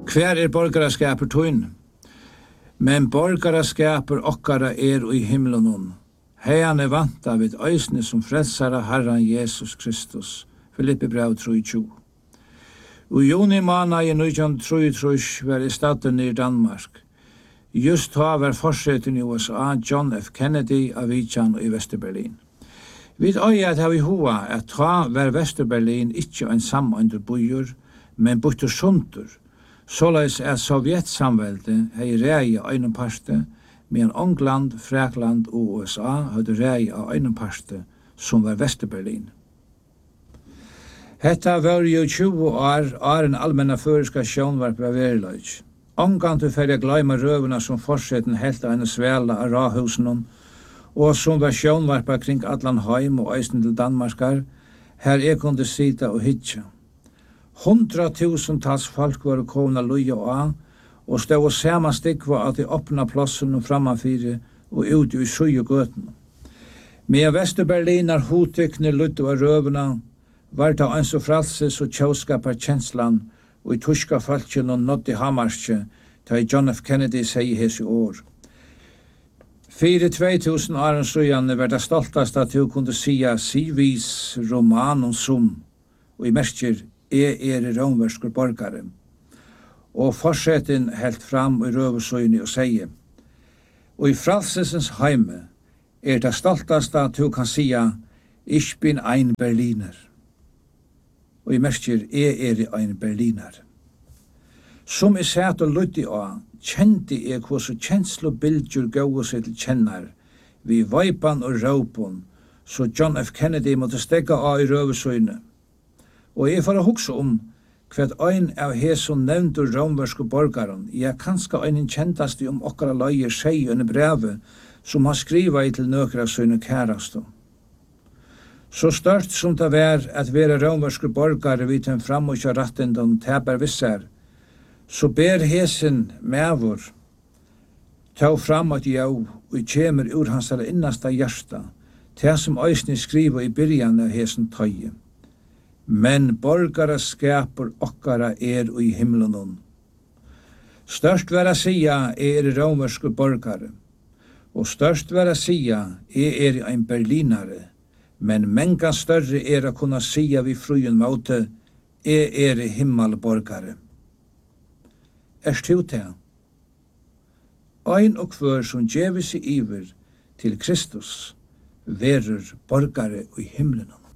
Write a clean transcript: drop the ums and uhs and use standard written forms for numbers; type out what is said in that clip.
Hver borgaraskaper tøyn? Men borgaraskaper okkara i himlenon. Heian vanta vid øysne som frelsara Herran Jesus Kristus. Filippi brev 3:20. Og juni måned i 1933 var I staden i Danmark. Just da var forseten i USA John F. Kennedy av Vidjan og i Vesterberlin. Vi øyet har vi hoa at ta var Vesterberlin ikke en samandre bojur, men bøtter sunter, såleis Sovjetsamveldet hei rei av øyne parste, medan England, Frakland og USA hadde rei av øyne parste, som var Vesterberlin. Hetta var jo 20 år en allmenna føreska sjónvarp var veriløg. Ongan til ferja gleima røvuna som forseten helt av en svela av rahusen, og som var sjónvarpa kring allan heim og eisen til Danmarkar, her kunde sita og hitja. 100.000 folk var komna luja av, og stod og sama stikva at de åpna plassen frammanfyrir og ut i Sjøgøten. Med Vesterberliner hotekne lutt av røvuna, var det en så fralses og tjauskapar kjenslan, og I tyska falskjen og nådde Hamarskje, da John F. Kennedy sier hese år. 2000 åren søgjane var det stoltast at du kunne sia sivis romanum sum, og I merker romverskur borgare. Og forseten helt fram I røversøyne og sier, og I fralsesens heime det stoltast at du kan sia, ich bin ein Berliner. Og I merker ein Berliner. Som I sett og lytti av, kjente hvordan kjenslobildjur gav seg til kjennar, vi veipan og råpon, så John F. Kennedy måtte stegga av I røversøyne. Og jeg får hugsa hva ein av heson nevndur romversku borgaran, kanska ein kjentast okkara løyer seg under brevet, som har skriva I til nøkra søyne kærastum. Så størst som det var at være romversku borgare vid den framutja rattendom teber vissar, så ber hesen mevor ta fram at jau og kjemer ur hans innasta hjärsta, til som øysni skriva I byrjan av hesen tøye. Men borgara skapur okkara I himlenon. Størst vera sia romersku borgare, og størst vera sia ein berlinare, men mengan større å kunna sia vi fruen måte himmelborgare. Du til? Ein og hver som djever seg iver til Kristus, verur borgare I himlenon.